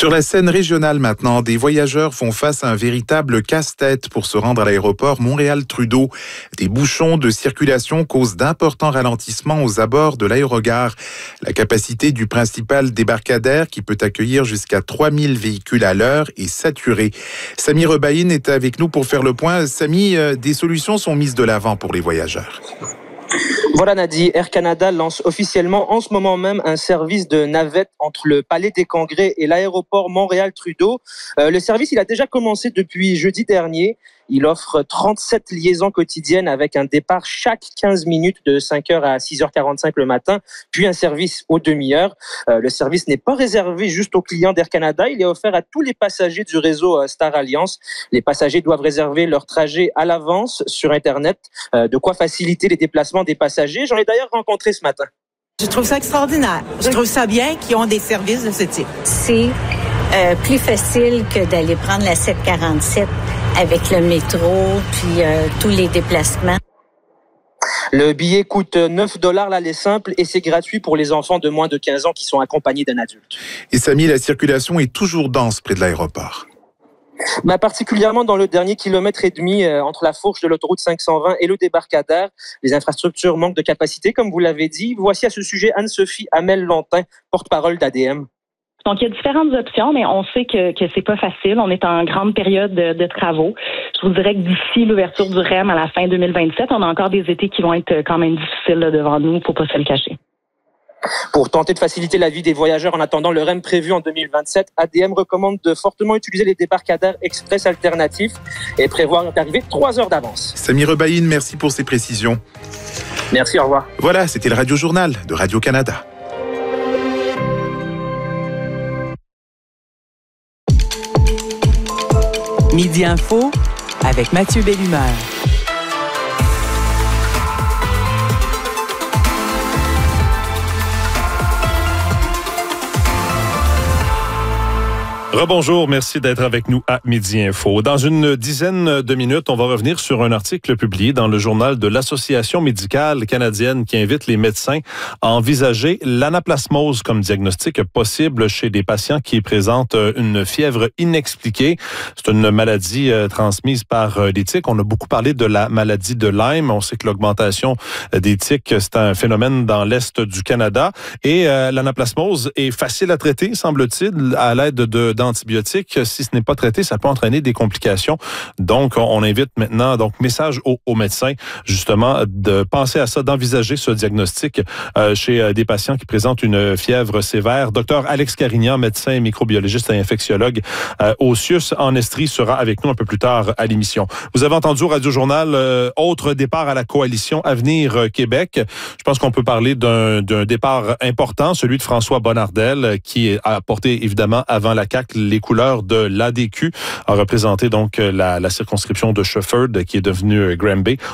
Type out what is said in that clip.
Sur la scène régionale maintenant, des voyageurs font face à un véritable casse-tête pour se rendre à l'aéroport Montréal-Trudeau. Des bouchons de circulation causent d'importants ralentissements aux abords de l'aérogare. La capacité du principal débarcadère, qui peut accueillir jusqu'à 3000 véhicules à l'heure, est saturée. Sami Rebaïn est avec nous pour faire le point. Sami, des solutions sont mises de l'avant pour les voyageurs. Voilà Nadi, Air Canada lance officiellement en ce moment même un service de navette entre le Palais des Congrès et l'aéroport Montréal-Trudeau. Le service, il a déjà commencé depuis jeudi dernier. Il offre 37 liaisons quotidiennes avec un départ chaque 15 minutes de 5h à 6h45 le matin, puis un service aux demi-heures. Le service n'est pas réservé juste aux clients d'Air Canada, il est offert à tous les passagers du réseau Star Alliance. Les passagers doivent réserver leur trajet à l'avance sur Internet, de quoi faciliter les déplacements des passagers. J'en ai d'ailleurs rencontré ce matin. Je trouve ça extraordinaire. Je trouve ça bien qu'ils ont des services de ce type. C'est plus facile que d'aller prendre la 747 avec le métro, puis tous les déplacements. Le billet coûte 9 $ l'aller simple et c'est gratuit pour les enfants de moins de 15 ans qui sont accompagnés d'un adulte. Et Sami, la circulation est toujours dense près de l'aéroport. Particulièrement dans le dernier kilomètre et demi entre la fourche de l'autoroute 520 et le débarcadère. Les infrastructures manquent de capacité, comme vous l'avez dit. Voici à ce sujet Anne-Sophie Hamel-Lontin, porte-parole d'ADM. Donc, il y a différentes options, mais on sait que c'est pas facile. On est en grande période de travaux. Je vous dirais que d'ici l'ouverture du REM à la fin 2027, on a encore des étés qui vont être quand même difficiles là, devant nous, faut pas se le cacher. Pour tenter de faciliter la vie des voyageurs en attendant le REM prévu en 2027, ADM recommande de fortement utiliser les débarcadères express alternatifs et prévoir d'arriver 3 heures d'avance. Sami Rebaïn, merci pour ces précisions. Merci, au revoir. Voilà, c'était le Radio Journal de Radio-Canada. Midi Info avec Mathieu Bellumeur. Rebonjour, merci d'être avec nous à Midi Info. Dans une dizaine de minutes, on va revenir sur un article publié dans le journal de l'Association médicale canadienne qui invite les médecins à envisager l'anaplasmose comme diagnostic possible chez des patients qui présentent une fièvre inexpliquée. C'est une maladie transmise par les tiques. On a beaucoup parlé de la maladie de Lyme. On sait que l'augmentation des tiques, c'est un phénomène dans l'Est du Canada. Et l'anaplasmose est facile à traiter, semble-t-il, à l'aide d'antibiotiques. Si ce n'est pas traité, ça peut entraîner des complications. Donc, on invite maintenant, message aux médecins, justement, de penser à ça, d'envisager ce diagnostic chez des patients qui présentent une fièvre sévère. Docteur Alex Carignan, médecin microbiologiste et infectiologue au CIUS en Estrie, sera avec nous un peu plus tard à l'émission. Vous avez entendu au Radio-Journal, autre départ à la coalition Avenir Québec. Je pense qu'on peut parler d'un départ important, celui de François Bonnardel, qui a porté évidemment avant la CAQ les couleurs de l'ADQ, a représenté donc la circonscription de Shefford qui est devenue Granby.